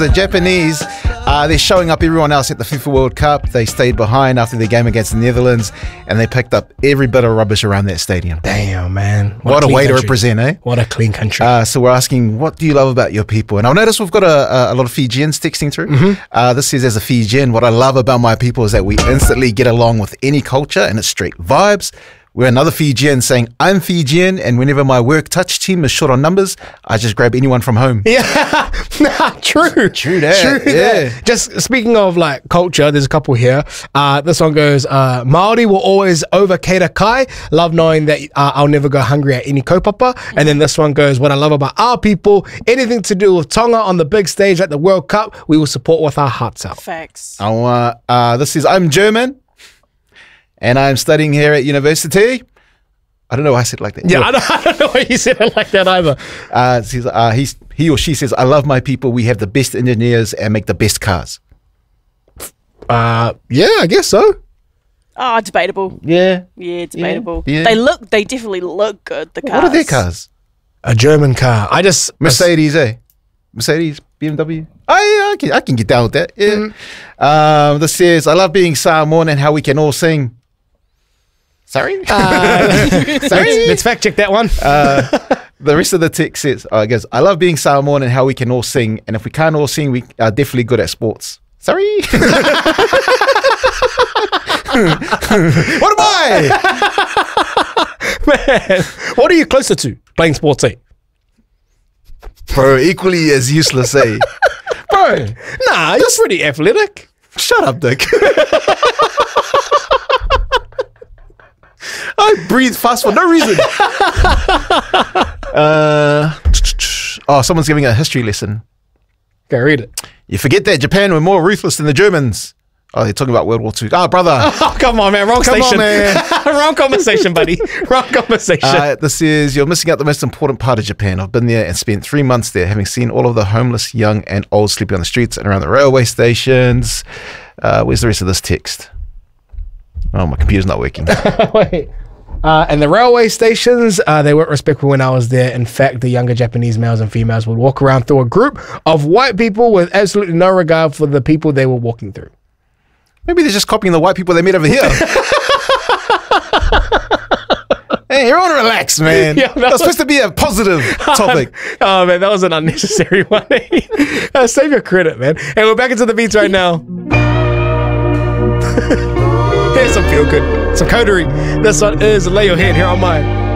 The Japanese, they're showing up everyone else at the FIFA World Cup. They stayed behind after their game against the Netherlands, and they picked up every bit of rubbish around that stadium. Damn, man. What a way to represent, eh? What a clean country. So we're asking, what do you love about your people? And I'll notice we've got a lot of Fijians texting through. This says, as a Fijian, what I love about my people is that we instantly get along with any culture, and it's straight vibes. We're another Fijian saying, I'm Fijian, and whenever my work touch team is short on numbers, I just grab anyone from home. Yeah, true. True that. Just speaking of like culture, there's a couple here. This one goes, Māori will always over Keita Kai. Love knowing that I'll never go hungry at any kaupapa. And then this one goes, what I love about our people, anything to do with Tonga on the big stage at the World Cup, we will support with our hearts out. Facts. This is, I'm German, and I'm studying here at university. I don't know why I said it like that. Yeah, I don't know why you said it like that either. He or she says, I love my people. We have the best engineers and make the best cars. Yeah, I guess so. Oh, debatable. Yeah. Yeah, debatable. Yeah. They definitely look good, the cars. What are their cars? A German car. Mercedes, Mercedes, BMW. I can get down with that. Yeah. This says, I love being Samoan and how we can all sing. Sorry? Let's fact check that one. The rest of the text says, it goes, I love being Samoan and how we can all sing. And if we can't all sing, we are definitely good at sports. Sorry? What am I? Man, what are you closer to? Playing sports, eh? Bro, equally as useless, eh? Bro, nah, you're pretty athletic. Shut up, Dick. I breathe fast for no reason. Someone's giving a history lesson. Go read it. You forget that Japan were more ruthless than the Germans. Oh, they're talking about World War II. Oh, brother. Oh, come on, man. Wrong station. Come on, man. Wrong conversation, buddy. Wrong conversation. This is, you're missing out the most important part of Japan. I've been there and spent 3 months there, having seen all of the homeless, young and old sleeping on the streets and around the railway stations. Where's the rest of this text? Oh, my computer's not working. Wait. And the railway stations, they weren't respectful when I was there. In fact, the younger Japanese males and females would walk around through a group of white people with absolutely no regard for the people they were walking through. Maybe they're just copying the white people they met over here. Hey, everyone relax, man. Yeah, that's supposed to be a positive topic. Oh, man, that was an unnecessary one. Save your credit, man. And we're back into the beats right now. Here's some feel good. Some coterie. This one is Lay Your Head here on mine.